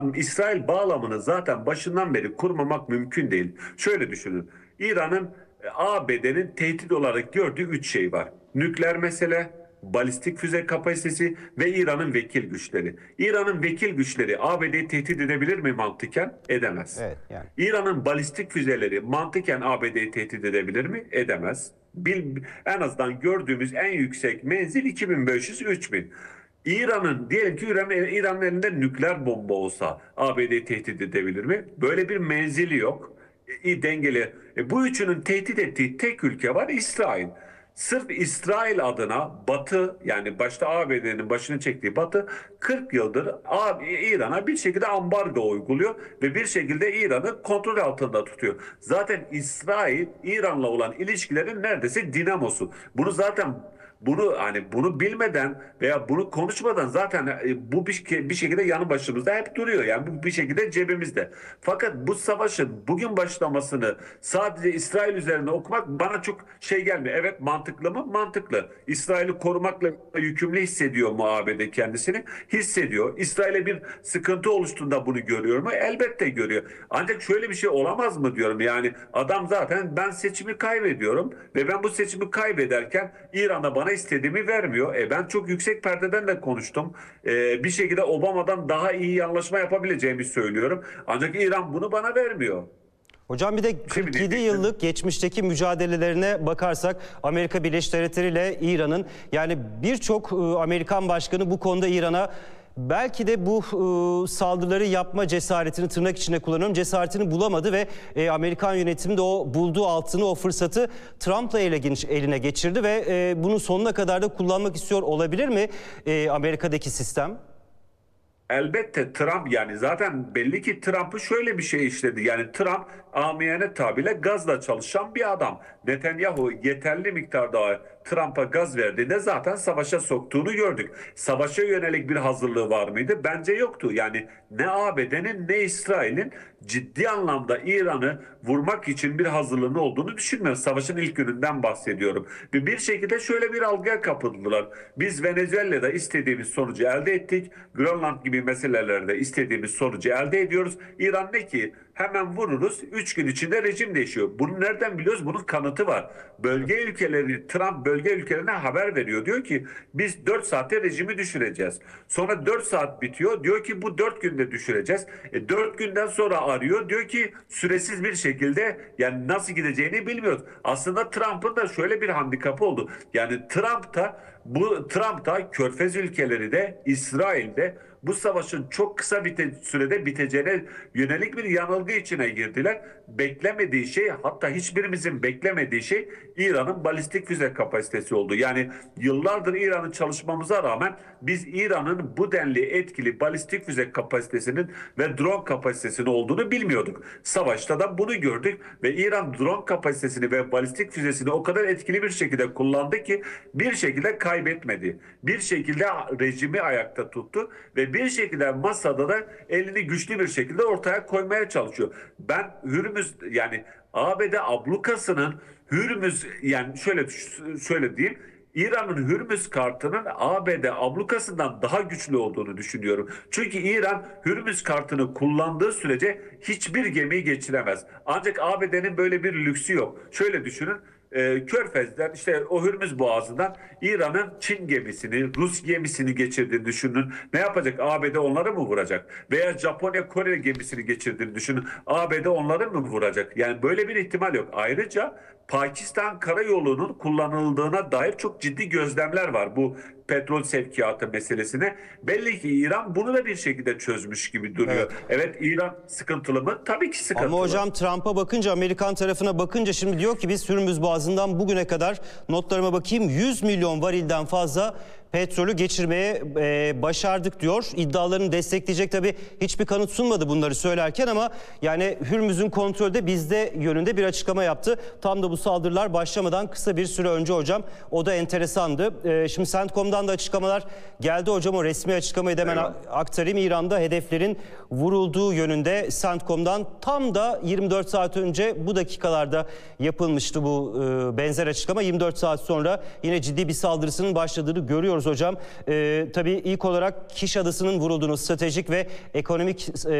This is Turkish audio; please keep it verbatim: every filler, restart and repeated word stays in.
İsrail bağlamını zaten başından beri kurmamak mümkün değil. Şöyle düşünün. İran'ın e, A B D'nin tehdit olarak gördüğü üç şey var. Nükleer mesele, balistik füze kapasitesi ve İran'ın vekil güçleri. İran'ın vekil güçleri A B D'yi tehdit edebilir mi mantıken? Edemez. Evet yani. İran'ın balistik füzeleri mantıken A B D'yi tehdit edebilir mi? Edemez. Bil, en azından gördüğümüz en yüksek menzil iki bin beş yüz üç bin. İran'ın diyelim ki İran'ın İran'ın elinde nükleer bomba olsa A B D'yi tehdit edebilir mi? Böyle bir menzili yok. E, dengeli. E, bu üçünün tehdit ettiği tek ülke var, İsrail. Sırf İsrail adına Batı, yani başta A B D'nin başını çektiği Batı kırk yıldır İran'a bir şekilde ambargo uyguluyor ve bir şekilde İran'ı kontrol altında tutuyor. Zaten İsrail İran'la olan ilişkilerin neredeyse dinamosu. Bunu zaten bunu hani bunu bilmeden veya bunu konuşmadan zaten e, bu bir, bir şekilde yanı başımızda hep duruyor. Yani bu bir şekilde cebimizde. Fakat bu savaşın bugün başlamasını sadece İsrail üzerine okumak bana çok şey gelmiyor. Evet, mantıklı mı? Mantıklı. İsrail'i korumakla yükümlü hissediyor mu A B D kendisini? Hissediyor. İsrail'e bir sıkıntı oluştuğunda bunu görüyor mu? Elbette görüyor. Ancak şöyle bir şey olamaz mı diyorum. Yani adam zaten ben seçimi kaybediyorum ve ben bu seçimi kaybederken İran'da bana istediğimi vermiyor. E ben çok yüksek perdeden de konuştum. E, bir şekilde Obama'dan daha iyi anlaşma yapabileceğimi söylüyorum. Ancak İran bunu bana vermiyor. Hocam bir de kırk yedi yıllık geçmişteki mücadelelerine bakarsak Amerika Birleşik Devletleri ile İran'ın, yani birçok Amerikan başkanı bu konuda İran'a belki de bu e, saldırıları yapma cesaretini, tırnak içinde kullanıyorum, cesaretini bulamadı ve e, Amerikan yönetimi de o bulduğu altını, o fırsatı Trump'la ele, eline geçirdi ve e, bunun sonuna kadar da kullanmak istiyor olabilir mi e, Amerika'daki sistem? Elbette Trump, yani zaten belli ki Trump'ı şöyle bir şey işledi. Yani Trump amiyane tabirle gazla çalışan bir adam. Netanyahu yeterli miktarda Trump'a gaz verdiğinde zaten savaşa soktuğunu gördük. Savaşa yönelik bir hazırlığı var mıydı? Bence yoktu. Yani ne A B D'nin ne İsrail'in ciddi anlamda İran'ı vurmak için bir hazırlığının olduğunu düşünmüyorum. Savaşın ilk gününden bahsediyorum. Ve bir şekilde şöyle bir algıya kapıldılar. Biz Venezuela'da istediğimiz sonucu elde ettik. Grönland gibi meselelerde istediğimiz sonucu elde ediyoruz. İran ne ki? Hemen vururuz. Üç gün içinde rejim değişiyor. Bunu nereden biliyoruz? Bunun kanıtı var. Bölge ülkeleri, Trump bölge ülkelerine haber veriyor. Diyor ki biz dört saatte rejimi düşüreceğiz. Sonra dört saat bitiyor. Diyor ki bu dört günde düşüreceğiz. E, dört günden sonra arıyor. Diyor ki süresiz bir şekilde, yani nasıl gideceğini bilmiyoruz. Aslında Trump'ın da şöyle bir handikapı oldu. Yani Trump da bu Trump da Körfez ülkeleri de İsrail'de bu savaşın çok kısa bir sürede biteceğine yönelik bir yanılgı içine girdiler. Beklemediği şey, hatta hiçbirimizin beklemediği şey İran'ın balistik füze kapasitesi oldu. Yani yıllardır İran'ın çalışmamıza rağmen biz İran'ın bu denli etkili balistik füze kapasitesinin ve drone kapasitesinin olduğunu bilmiyorduk. Savaşta da bunu gördük ve İran drone kapasitesini ve balistik füzesini o kadar etkili bir şekilde kullandı ki bir şekilde kaybetmedi. Bir şekilde rejimi ayakta tuttu ve bir şekilde masada da elini güçlü bir şekilde ortaya koymaya çalışıyor. Ben Hürmüz, yani A B D ablukasının Hürmüz, yani şöyle şöyle diyeyim, İran'ın Hürmüz kartının A B D ablukasından daha güçlü olduğunu düşünüyorum. Çünkü İran Hürmüz kartını kullandığı sürece hiçbir gemiyi geçiremez. Ancak A B D'nin böyle bir lüksü yok. Şöyle düşünün. E, Körfez'den, işte o Hürmüz Boğazı'ndan İran'ın Çin gemisini, Rus gemisini geçirdiğini düşünün. Ne yapacak? A B D onları mı vuracak? Veya Japonya Kore gemisini geçirdiğini düşünün. A B D onları mı vuracak? Yani böyle bir ihtimal yok. Ayrıca Pakistan karayolunun kullanıldığına dair çok ciddi gözlemler var bu petrol sevkiyatı meselesine. Belli ki İran bunu da bir şekilde çözmüş gibi duruyor. Evet, evet, İran sıkıntılı mı? Tabii ki sıkıntılı. Ama hocam Trump'a bakınca, Amerikan tarafına bakınca şimdi diyor ki biz Hürmüz Boğazı'ndan bugüne kadar, notlarıma bakayım, yüz milyon varilden fazla petrolü geçirmeye e, başardık diyor. İddialarını destekleyecek tabii hiçbir kanıt sunmadı bunları söylerken ama yani Hürmüz'ün kontrolü de bizde yönünde bir açıklama yaptı. Tam da bu saldırılar başlamadan kısa bir süre önce hocam. O da enteresandı. E, şimdi CENTCOM'dan da açıklamalar geldi hocam. O resmi açıklamayı da hemen evet. aktarayım. İran'da hedeflerin vurulduğu yönünde CENTCOM'dan tam da yirmi dört saat önce bu dakikalarda yapılmıştı bu e, benzer açıklama. yirmi dört saat sonra yine ciddi bir saldırısının başladığını görüyoruz istiyoruz hocam. E, tabii ilk olarak Kiş Adası'nın vurulduğunu, stratejik ve ekonomik e,